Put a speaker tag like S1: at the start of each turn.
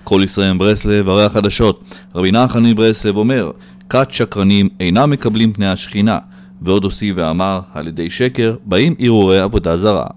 S1: כל ישראל ברסלב, הרי החדשות. רבי נחמן מברסלב אומר, כת שקרנים אינם מקבלים פני השכינה, ועוד הוסיף ואמר, על ידי שקר באים ערעורי עבודה זרה.